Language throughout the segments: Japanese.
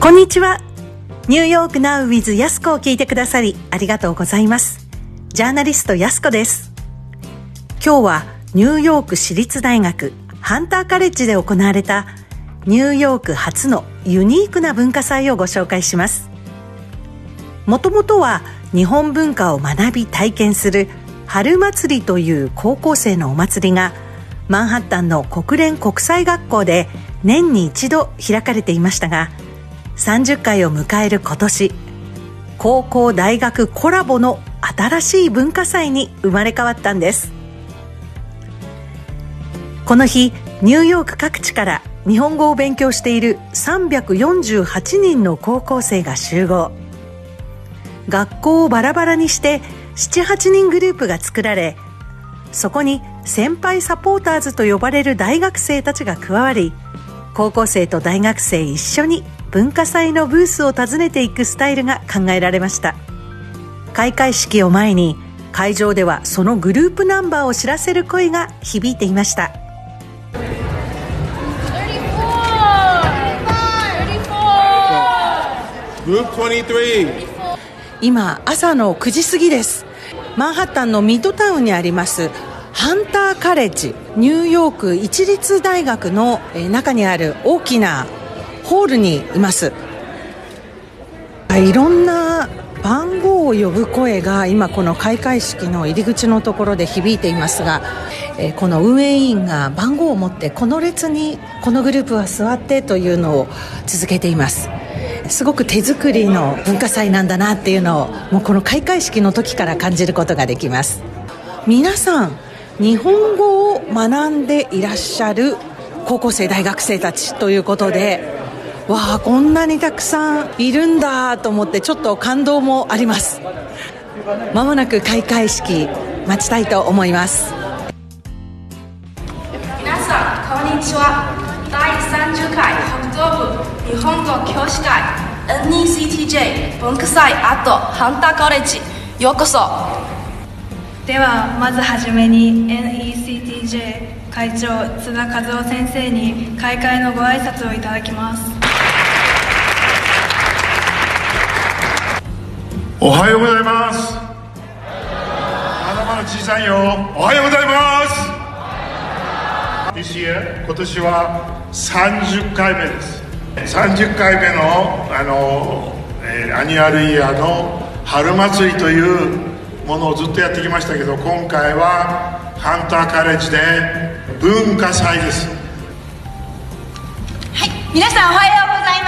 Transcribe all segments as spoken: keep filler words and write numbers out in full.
こんにちは。ニューヨークナウ with やすこを聞いてくださりありがとうございます。ジャーナリストやすこです。今日はニューヨーク市立大学ハンターカレッジで行われたニューヨーク初のユニークな文化祭をご紹介します。もともとは日本文化を学び体験する春祭りという高校生のお祭りがマンハッタンの国連国際学校で年に一度開かれていましたが、さんじゅっかいを迎える今年、高校大学コラボの新しい文化祭に生まれ変わったんです。この日、ニューヨーク各地から日本語を勉強しているさんびゃくよんじゅうはちにんの高校生が集合。学校をバラバラにしてななはちにんグループが作られ、そこに先輩サポーターズと呼ばれる大学生たちが加わり、高校生と大学生一緒に文化祭のブースを訪ねていくスタイルが考えられました。開会式を前に会場ではそのグループナンバーを知らせる声が響いていました。今朝のくじ過ぎです。マンハッタンのミッドタウンにありますハンターカレッジ、ニューヨーク一律大学の中にある大きなホールにいます。いろんな番号を呼ぶ声が今この開会式の入り口のところで響いていますが、この運営委員が番号を持ってこの列にこのグループは座ってというのを続けています。すごく手作りの文化祭なんだなっていうのをもうこの開会式の時から感じることができます。皆さん日本語を学んでいらっしゃる高校生大学生たちということで、わあこんなにたくさんいるんだと思ってちょっと感動もあります。まもなく開会式待ちたいと思います。 皆さんこんにちは。だいさんじゅっかい北東部日本語教師会 エヌイーシーティージェー 文化祭アットハンターカレッジようこそ。ではまずはじめに エヌイーシーティージェー 会長津田和夫先生に開会のご挨拶をいただきます。 おはようございます。まだまだ小さいよ。おはようございます。This year 今年はさんじゅっかいめです。さんじゅっかいめのあの、えー、アニュアルイヤーの春祭りというものをずっとやってきましたけど、今回はハンターカレッジで文化祭です。 はい、皆さんおはようござい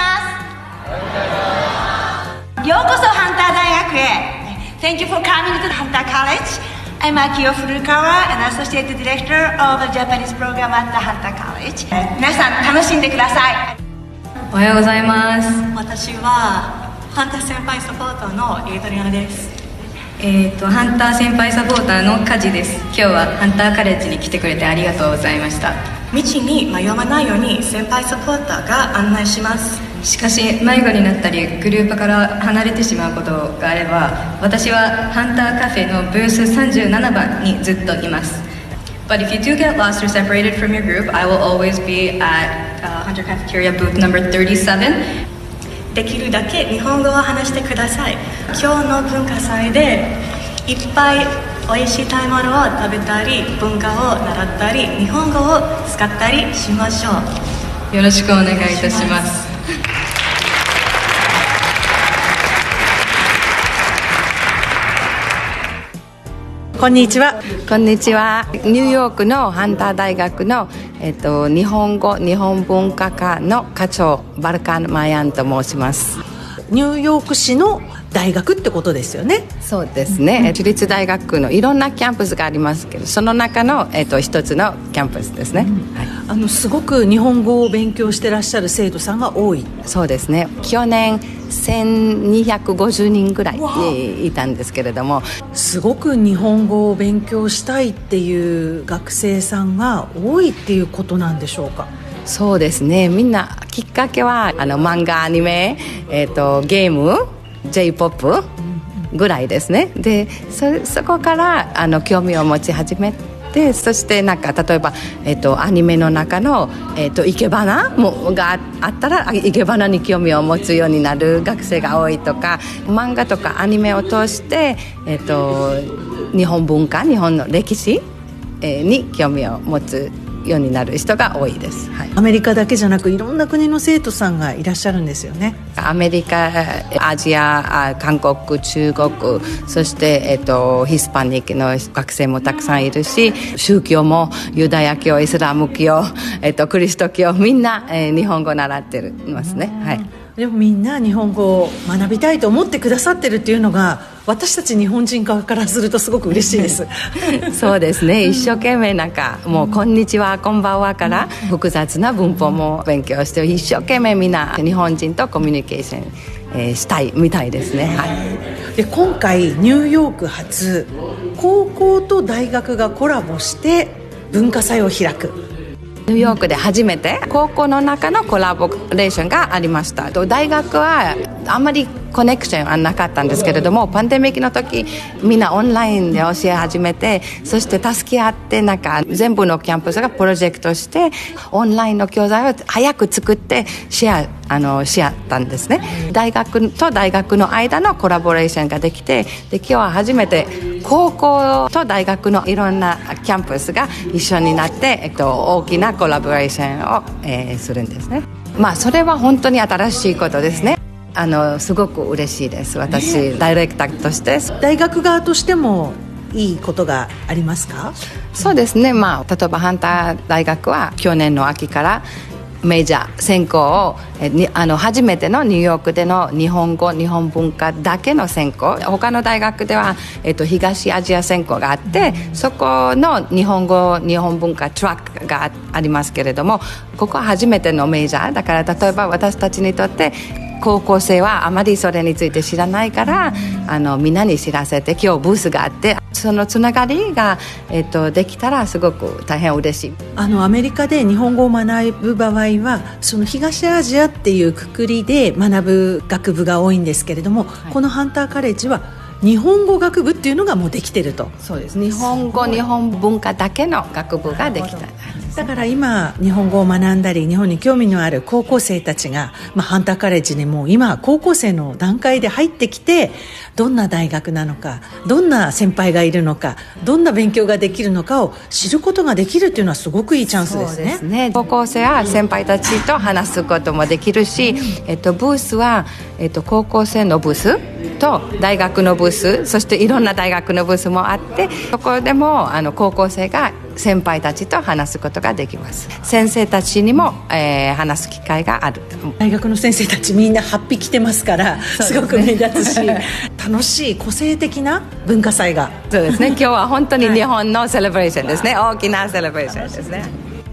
ます。ようこそハンター大学へ。 Thank you for coming to the Hunter College. I'm Akio Furukawa, an Associate Director of the Japanese program at the Hunter College. 皆さん楽しんでください。 おはようございます。 私はハンター先輩サポーターのエイドリアナです。 えーと、ハンター先輩サポーターのカジです。今日はハンターカレッジに来てくれてありがとうございました。 道に迷わないように先輩サポーターが案内します。 しかし迷子になったりグループから離れてしまうことがあれば、私はハンターカフェのブースさんじゅうななばんにずっといます。 But if you do get lost or separated from your group, I will always be at、uh, Hunter Cafeteria booth number thirty-seven. できるだけ日本語を話してください。今日の文化祭でいっぱいおいしい食べ物を食べたり、文化を習ったり、日本語を使ったりしましょう。 よろしくお願いいたします。 こんにちは。 こんにちは。ニューヨークのハンター大学の、えっと、日本語日本文化科の課長バルカン・マヤンと申します。 ニューヨーク市の大学ってことですよね。 そうですね、私立大学のいろんなキャンパスがありますけど、その中の、えっと、一つのキャンパスですね、うん、はい、 あのすごく日本語を勉強してらっしゃる生徒さんが多い。 そうですね、去年せんにひゃくごじゅうにんぐらいいたんですけれども、 すごく日本語を勉強したいっていう学生さんが多いっていうことなんでしょうか。 そうですね、みんなきっかけはあの漫画、アニメ、えーと、ゲーム、 J-ポップぐらいですね。で そ, そこからあの興味を持ち始めでそしてなんか例えば、えっと、アニメの中の、えっと、生け花もがあったら生け花に興味を持つようになる学生が多いとか、漫画とかアニメを通して、えっと、日本文化日本の歴史に興味を持つようになる人が多いです、はい、 アメリカだけじゃなくいろんな国の生徒さんがいらっしゃるんですよね。 アメリカ、アジア、韓国、中国、そして、えっと、ヒスパニックの学生もたくさんいるし、宗教もユダヤ教、イスラム教、えっと、クリスト教みんな、えー、日本語を習ってるますね、はい。 でもみんな日本語を学びたいと思ってくださってるっていうのが私たち日本人側からするとすごく嬉しいですそうですね、一生懸命なんかもうこんにちはこんばんはから複雑な文法も勉強して一生懸命みんな日本人とコミュニケーション、えー、したいみたいですね、はい、 で今回ニューヨーク発高校と大学がコラボして文化祭を開く。 ニューヨークで初めて高校の中のコラボレーションがありました。大学はあんまりコネクションはなかったんですけれども、パンデミックの時みんなオンラインで教え始めて、そして助け合ってなんか全部のキャンパスがプロジェクトしてオンラインの教材を早く作ってシェアあのし合ったんですね。大学と大学の間のコラボレーションができて、で今日は初めて高校と大学のいろんなキャンパスが一緒になって、えっと、大きなコラボレーションを、えー、するんですね。まあそれは本当に新しいことですね。あのすごく嬉しいです。私ダイレクターとして大学側としてもいいことがありますか？ そうですね、まあ、例えばハンター大学は去年の秋からメジャー専攻をえにあの初めてのニューヨークでの日本語日本文化だけの専攻、他の大学では、えっと、東アジア専攻があって、うん、そこの日本語日本文化トラックが あ, ありますけれども、ここは初めてのメジャーだから、例えば私たちにとって高校生はあまりそれについて知らないから、あのみんなに知らせて今日ブースがあって、そのつながりが、えっと、できたらすごく大変嬉しい。 あのアメリカで日本語を学ぶ場合はその東アジアっていうくくりで学ぶ学部が多いんですけれども、はい、このハンターカレッジは日本語学部っていうのがもうできてると。 そうです、日本語日本文化だけの学部ができた。 だから今日本語を学んだり日本に興味のある高校生たちが、まあ、ハンターカレッジにもう今高校生の段階で入ってきて、どんな大学なのか、どんな先輩がいるのか、どんな勉強ができるのかを知ることができるっていうのはすごくいいチャンスですね。 そうですね、高校生は先輩たちと話すこともできるし、えっと、ブースは、えっと、高校生のブースと大学のブース、そしていろんな大学のブースもあって、そこでもあの高校生が先輩たちと話すことができます。先生たちにも、えー、話す機会がある。 大学の先生たちみんなはっぴ着てますから、すごく目立つし楽しい個性的な文化祭が。 そうですね、今日は本当に日本のセレブレーションですね、はい、大きなセレブレーションですね。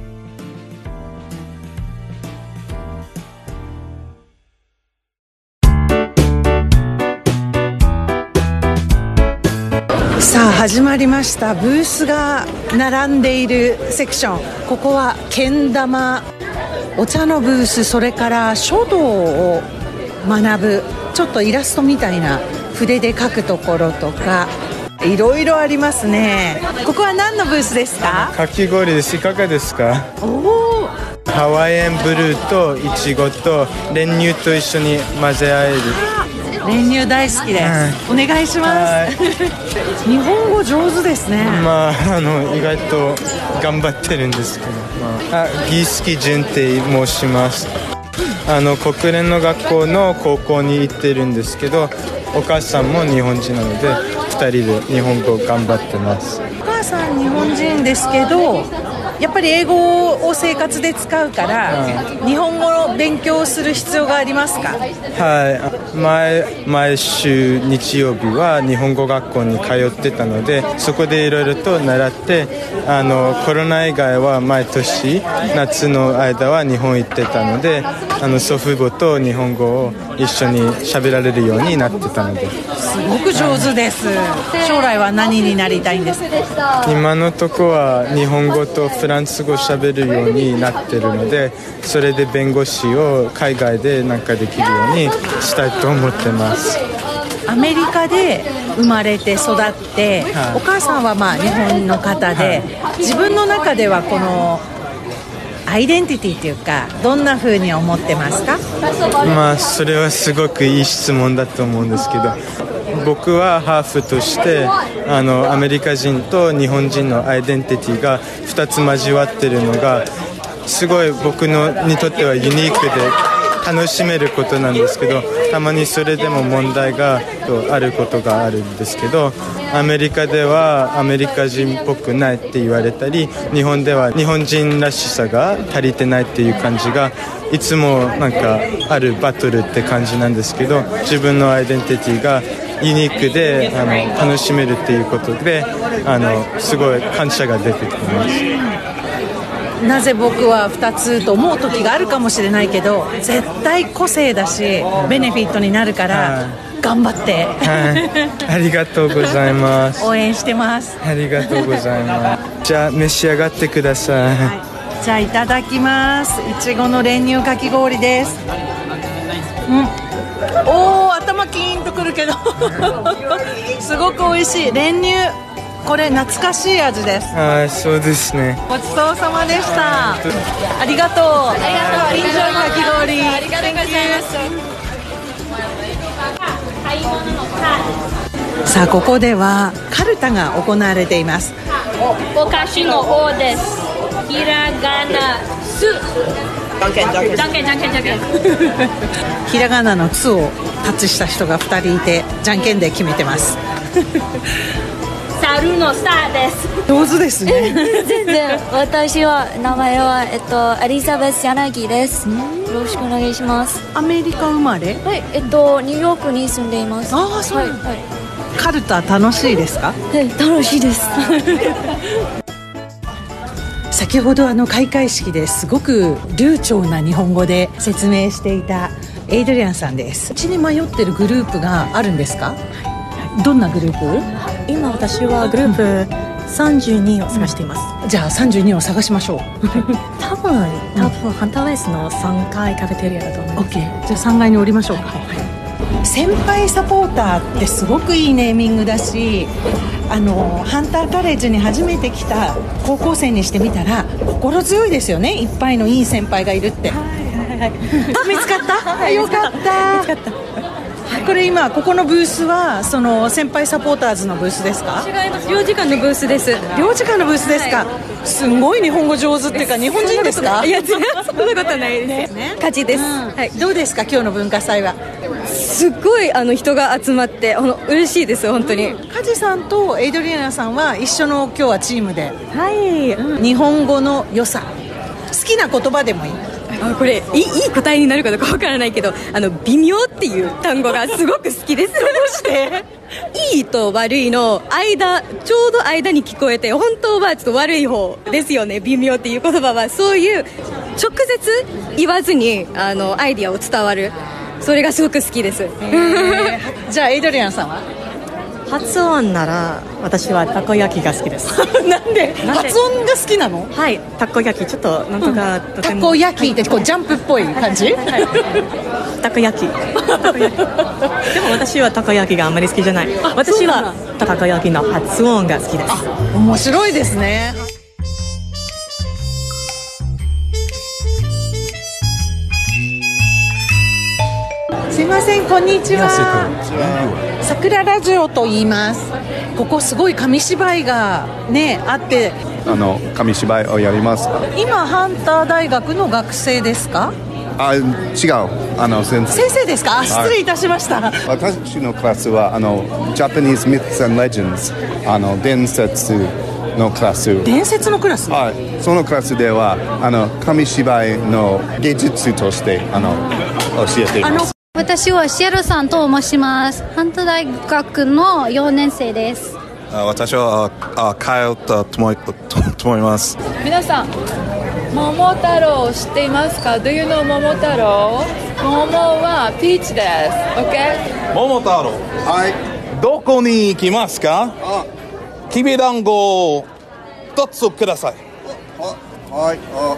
さあ始まりました。ブースが並んでいるセクション、ここはけん玉、お茶のブース、それから書道を学ぶちょっとイラストみたいな筆で描くところとかいろいろありますね。ここは何のブースですか？ かき氷です。いかがですか？ おお、 ハワイアンブルーとイチゴと練乳と一緒に混ぜ合える。 練乳大好きです、はい、お願いします日本語上手ですね。 まあ、あの意外と頑張ってるんですけど、まあ、あギースキジュンって申します。あの国連の学校の高校に行ってるんですけど、お母さんも日本人なのでふたりで日本語頑張ってます。 お母さん日本人ですけどやっぱり英語を生活で使うから、うん、日本語の勉強をする必要がありますか？ はい、毎, 毎週日曜日は日本語学校に通ってたので、そこでいろいろと習って、あのコロナ以外は毎年夏の間は日本行ってたので、あの祖父母と日本語を一緒に喋られるようになってたので。 すごく上手です。将来は何になりたいんですか？ 今のとこは日本語とフランス語喋るようになってるので、それで弁護士を海外でなんかできるようにしたいと思ってます。 アメリカで生まれて育って、はい、お母さんはまあ日本の方で、はい、自分の中ではこのアイデンティティというかどんな風に思ってますか？ まあそれはすごくいい質問だと思うんですけど、僕はハーフとしてあのアメリカ人と日本人のアイデンティティがふたつ交わってるのがすごい僕のにとってはユニークで楽しめることなんですけど、たまにそれでも問題があることがあるんですけど、アメリカではアメリカ人っぽくないって言われたり、日本では日本人らしさが足りてないっていう感じがいつもなんかあるバトルって感じなんですけど、自分のアイデンティティがユニークであの楽しめるっていうことであのすごい感謝が出てきます。 なぜ僕はふたつと思う時があるかもしれないけど、絶対個性だしベネフィットになるから頑張って、 はい、ありがとうございます。 応援してます。 ありがとうございます。じゃあ召し上がってください。はい、 じゃあいただきます。いちごの練乳かき氷です。うん、おー、頭キーンとくるけどすごく美味しい練乳。これ懐かしい味です。 はい、そうですね。 ごちそうさまでした。ありがとう。ありがとう。インジョイかき氷。ありがとうございます。さあ、ここではカルタが行われています。 お菓子の方です。ひらがなす。じゃんけんじゃんけんじゃんけんじゃんけんじゃんけん。 ひらがなのつをタッチした人がふたりいて、じゃんけんで決めてます猿のスターです。 上手ですね全然。私は名前は、えっと、エリザベス柳です。よろしくお願いします。 アメリカ生まれ？ はい、えっとニューヨークに住んでいます。 ああ、そう、はいはい、カルタ楽しいですか？ はい、楽しいです先ほどあの開会式ですごく流暢な日本語で説明していたエイドリアンさんです。うちに迷ってるグループがあるんですか？どんなグループ？ 今私はグループさんじゅうにを探しています。 うん、じゃあさんじゅうにを探しましょう多分多分ハンターレースのさんがいカフェテリアだと思います。 OK、 じゃあさんがいに降りましょうか。はい、先輩サポーターってすごくいいネーミングだし、あのハンターカレッジに初めて来た高校生にしてみたら心強いですよね。いっぱいのいい先輩がいるって。はいはいはい見つかったはい、よかった見つかった。これ今ここのブースはその先輩サポーターズのブースですか？ 違います。領事館のブースです。 領事館のブースですか？はい、すごい日本語上手っていうか日本人ですか？ いや全然そんなことないですね。勝ちです、うん、 はい。どうですか今日の文化祭は？ すっごいあの人が集まってあの嬉しいです本当に。 うん、カジさんとエイドリアナさんは一緒の今日はチームで、 はい、 うん、日本語の良さ好きな言葉でもいい。 あこれいい、いい答えになるかどうかわからないけど、あの微妙っていう単語がすごく好きです。どうしていいと悪いの間、ちょうど間に聞こえて、本当はちょっと悪い方ですよね。微妙っていう言葉はそういう直接言わずにあのアイディアを伝わる、それがすごく好きです。 じゃあエイドリアンさんは？ 発音なら私はたこ焼きが好きですなんで発音が好きなの？ はい、たこ焼きちょっとなんとか、うん、とてもたこ焼きってこうジャンプっぽい感じ？はいはい、たこ焼きでも私はたこ焼きがあんまり好きじゃない。私はたこ焼きの発音が好きです。 あ、面白いですね。すいません、こんにちは。桜ラジオと言います。ここすごい紙芝居がねあって、 あの紙芝居をやりますか？ 今ハンター大学の学生ですか？ あ、違う、あの先生。 先生ですか？あ、失礼いたしました。 私のクラスはあの Japanese Myths and Legends、 あの伝説のクラス。 伝説のクラス？ はい、そのクラスではあの紙芝居の芸術としてあの教えています。 私はシエルさんと申します。ハンター大学のよねん生です。 私はあ通ったと思い、と思います。 皆さん、桃太郎を知っていますか？ Do you know 桃太郎？桃はピーチです。 OK？ 桃太郎、はい、どこに行きますか？あ、きびだんごを一つください。 はい、あ、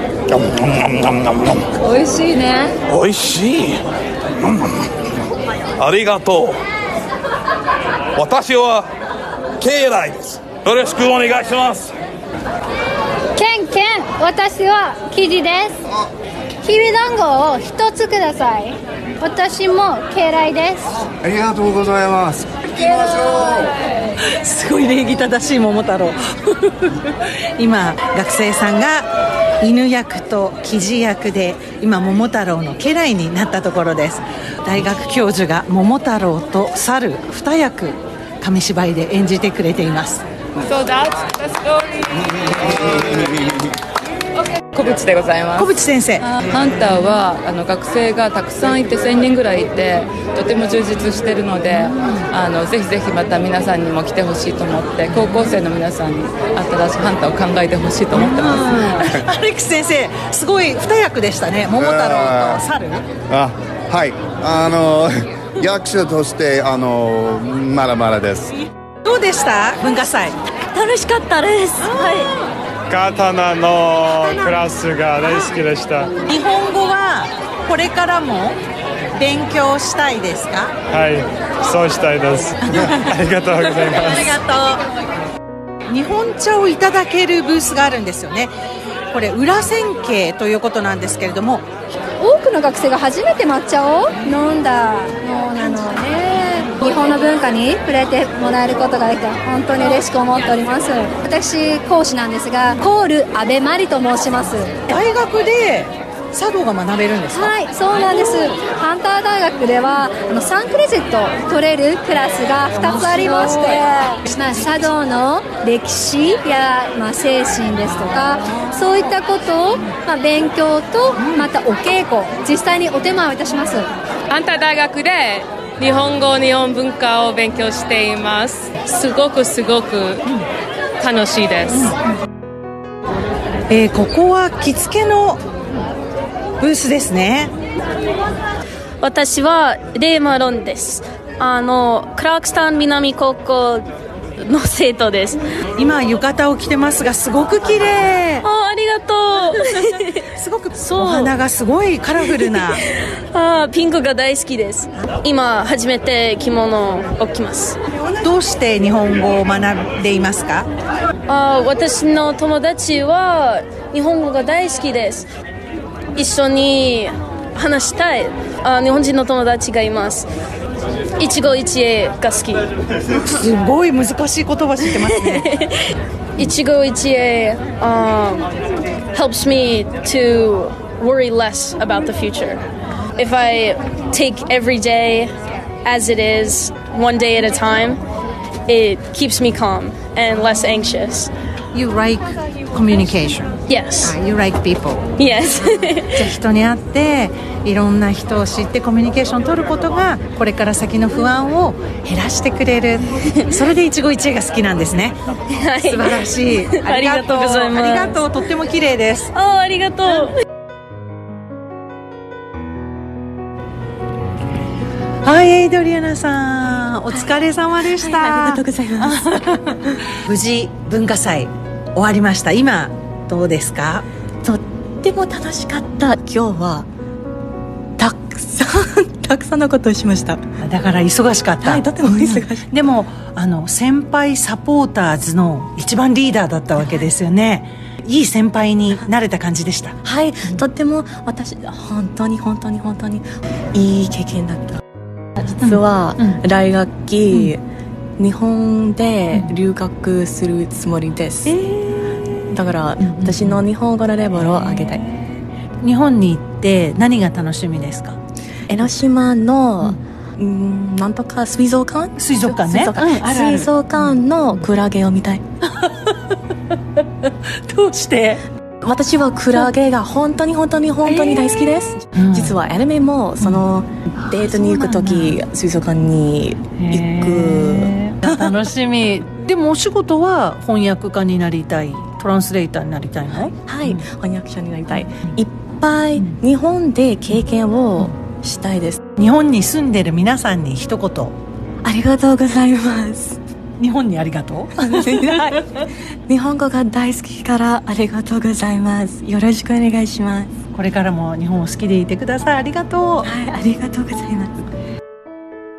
美味しいね。 美味しい。 ありがとう。私はケイライです。よろしくお願いします。 ケンケン、私はキジです。きびだんごを一つください。私もケイライです。 ありがとうございます。行きましょう。すごい礼儀正しい桃太郎。今学生さんが犬役とキジ役で今桃太郎の家来になったところです。大学教授が桃太郎と猿二役紙芝居で演じてくれています。 So that's the story. 小渕でございます。 小渕先生、 ハンターはあの学生がたくさんいてせんにんぐらいいてとても充実しているので、あのぜひぜひまた皆さんにも来てほしいと思って高校生の皆さんに新しいハンターを考えてほしいと思ってます。 アレックス先生すごい二役でしたね。桃太郎と猿。 あ、はい、あの役者としてあのまだまだです。 どうでした文化祭？ 楽しかったです。はい。 刀のクラスが大好きでした。 日本語はこれからも勉強したいですか？ はい、そうしたいです。ありがとうございます。 ありがとう。日本茶をいただけるブースがあるんですよね。これ裏千家ということなんですけれども、 多くの学生が初めて抹茶を飲んだのなので、日本の文化に触れてもらえることができて本当に嬉しく思っております。私講師なんですが、コール安倍真理と申します。 大学で茶道が学べるんですか？ はい、そうなんです。ハンター大学ではあのさんクレジット取れるクラスがふたつありまして、まあ、茶道の歴史や、まあ、精神ですとかそういったことを、まあ、勉強とまたお稽古実際にお手間をいたします。 ハンター大学で日本語日本文化を勉強しています。すごくすごく楽しいです、 えー、ここは着付けのブースですね。 私はレイマロンです。あのクラークスタン南高校の生徒です。 今浴衣を着てますがすごく綺麗。 あ、ありがとう。 すごくお花がすごいカラフルな。 あ、ピンクが大好きです。今初めて着物を着ます。 どうして日本語を学んでいますか？ あ、私の友達は日本語が大好きです。一緒に話したい。あ、日本人の友達がいます。一期一会が好き。 すごい難しい言葉知ってますね。 一期一会、um, helps me to worry less about the future. If I take every day as it is, one day at a time, it keeps me calm and less anxious. You like communication? Yes. You like people? Yes. じゃあ人に会っていろんな人を知ってコミュニケーションを取ることがこれから先の不安を減らしてくれる。それで一期一会が好きなんですね。はい、素晴らしい。 ありがとうございます。 ありがとう。とっても綺麗です。 あ、ありがとう。 はい、エイドリアナさんお疲れ様でした。 はい、ありがとうございます。 無事文化祭終わりました。今どうですか？ とっても楽しかった。今日はたくさんたくさんのことをしました。 だから忙しかった。 はい、とても忙しい、 うん、でもあの先輩サポーターズの一番リーダーだったわけですよね。いい先輩になれた感じでした。 はい、とっても私本当に本当に本当にいい経験だった。実は来学期、うん、日本で留学するつもりです、うん、だから、うん、私の日本語のレベルを上げたい。 日本に行って何が楽しみですか？ 江ノ島の、うん、なんとか水族館水族館ね、 水族館、うん、あるある、水族館のクラゲを見たい。 どうして？ 私はクラゲが本当に本当に本当に大好きです、えー、実はアニメもその、うん、デートに行くとき水族館に行く。 楽しみ。でもお仕事は翻訳家になりたい、トランスレーターになりたいの？ はい、うん、翻訳者になりたい。いっぱい日本で経験をしたいです。 日本に住んでる皆さんに一言。 ありがとうございます。 日本にありがとう。 日本語が大好きからありがとうございます。よろしくお願いします。 これからも日本を好きでいてください。ありがとう。 はい、ありがとうございます。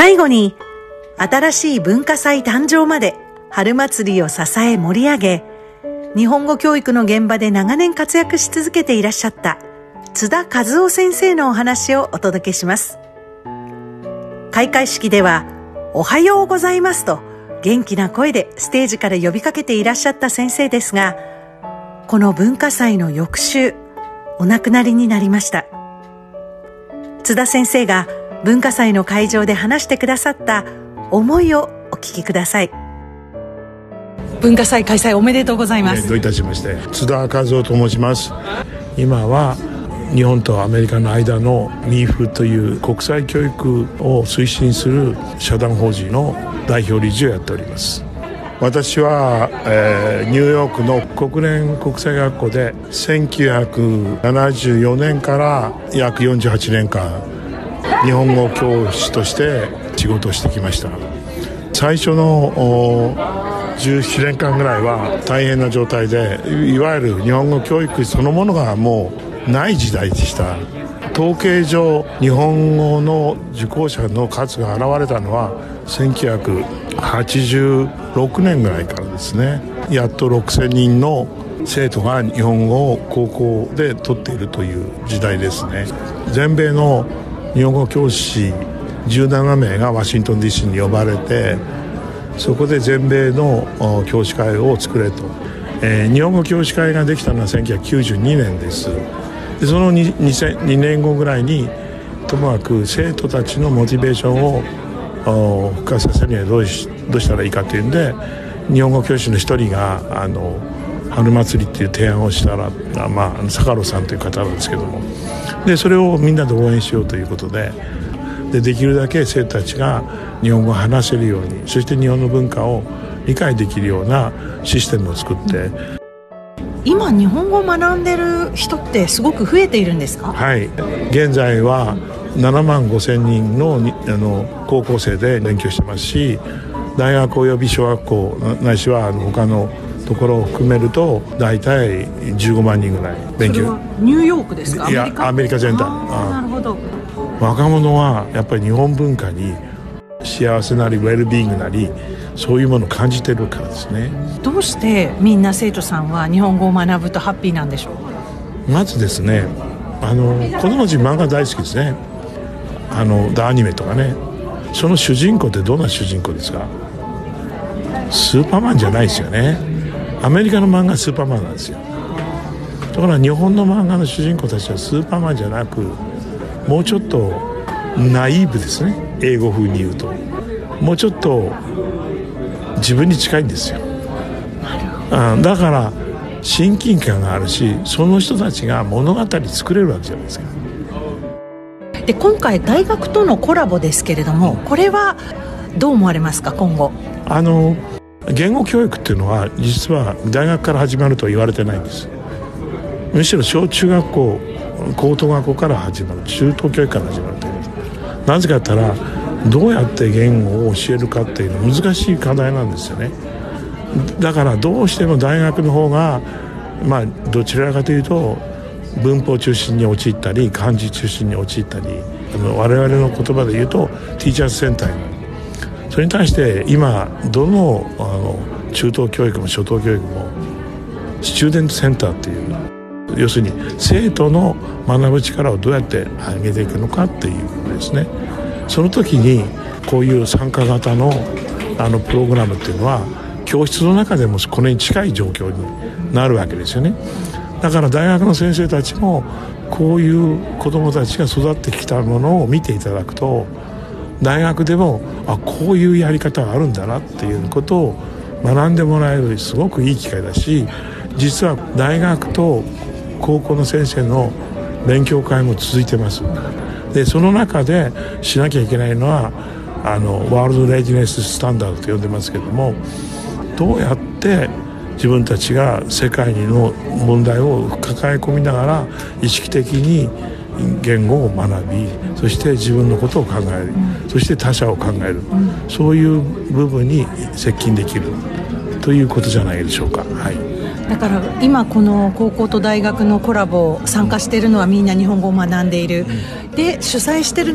最後に、新しい文化祭誕生まで春祭りを支え盛り上げ、日本語教育の現場で長年活躍し続けていらっしゃった津田和夫先生のお話をお届けします。開会式では、おはようございますと元気な声でステージから呼びかけていらっしゃった先生ですが、この文化祭の翌週、お亡くなりになりました。津田先生が文化祭の会場で話してくださった思いをお聞きください。文化祭開催おめでとうございます。 どういたしまして。津田和夫と申します。今は日本とアメリカの間の ミーフ という国際教育を推進する社団法人の代表理事をやっております。私は、えー、ニューヨークの国連国際学校でせんきゅうひゃくななじゅうよねんから約よんじゅうはちねんかん日本語教師として仕事をしてきました。最初のじゅうななねんかんぐらいは大変な状態で、いわゆる日本語教育そのものがもうない時代でした。統計上日本語の受講者の数が現れたのはせんきゅうひゃくはちじゅうろくねんぐらいからですね。やっとろくせんにんの生徒が日本語を高校で取っているという時代ですね。全米の日本語教師じゅうななめいがワシントン ディーシー に呼ばれて、そこで全米の教師会を作れと、えー、日本語教師会ができたのはせんきゅうひゃくきゅうじゅうにねんです。でその 2, 2年後ぐらいにともかく生徒たちのモチベーションを復活させるにはどうし、どうしたらいいかというんで、日本語教師の一人があの春祭りっていう提案をしたら、まあ、坂野さんという方なんですけども、でそれをみんなで応援しようということで、でできるだけ生徒たちが日本語を話せるように、そして日本の文化を理解できるようなシステムを作って、 今日本語を学んでる人ってすごく増えているんですか？ はい、現在はななまんごせんにん の, あの高校生で勉強してますし、大学および小学校ないしはあの他のところを含めると大体じゅうごまんにんぐらい勉強。それはニューヨークですか？ いやアメリカ全体。 なるほど。 若者はやっぱり日本文化に幸せなりウェルビーイングなりそういうものを感じてるからですね。 どうしてみんな生徒さんは日本語を学ぶとハッピーなんでしょう？ まずですね、あの子供たち漫画大好きですね。あのアニメとかね。その主人公ってどんな主人公ですか？スーパーマンじゃないですよね。アメリカの漫画はスーパーマンなんですよ。だから日本の漫画の主人公たちはスーパーマンじゃなく、もうちょっとナイーブですね。英語風に言うともうちょっと自分に近いんですよ。あだから親近感があるし、その人たちが物語作れるわけじゃないですか。 で今回大学とのコラボですけれども、これはどう思われますか？今後あの言語教育っていうのは実は大学から始まるとは言われてないんです。むしろ小中学校高等学校から始まる、中等教育から始まるという。なぜかと言ったらどうやって言語を教えるかっていうのは難しい課題なんですよね。だからどうしても大学の方がまあどちらかというと文法中心に陥ったり漢字中心に陥ったり、あの我々の言葉で言うとティーチャーズセンターになる。それに対して今どの、あの中等教育も初等教育もスチューデントセンターっていう、要するに生徒の学ぶ力をどうやって上げていくのかっていうことですね。その時にこういう参加型のあのプログラムっていうのは教室の中でもこれに近い状況になるわけですよね。だから大学の先生たちもこういう子どもたちが育ってきたものを見ていただくと、大学でもあこういうやり方があるんだなっていうことを学んでもらえるすごくいい機会だし、実は大学と高校の先生の勉強会も続いてます。でその中でしなきゃいけないのはあのワールドレジネススタンダードと呼んでますけども、どうやって自分たちが世界の問題を抱え込みながら意識的に言語を学び、そして自分のことを考える、うん、そして他者を考える、うん、そういう部分に接近できるということじゃないでしょうか。はい、 だから今この高校と大学のコラボ参加しているのはみんな日本語を学んでいる、うん、で主催している